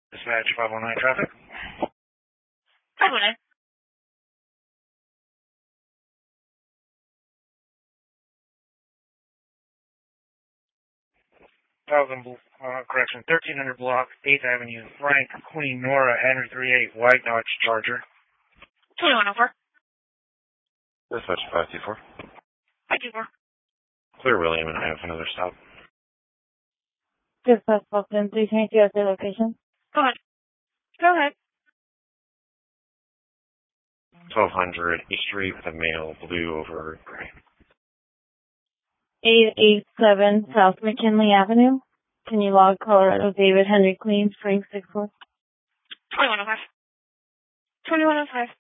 Dispatch 519 traffic. 519. 1300 block, 8th Avenue, Frank, Queen, Nora, Henry 38, White Dodge Charger. 2104. Dispatch 524. 524. Clear William, and I have another stop. Dispatch Boston 322 at the location. Go ahead. Go ahead. 1200 East Street with a male, blue over gray. 887 South McKinley Avenue. Can you log Colorado David Henry Queen, Spring 64? 2105. 2105.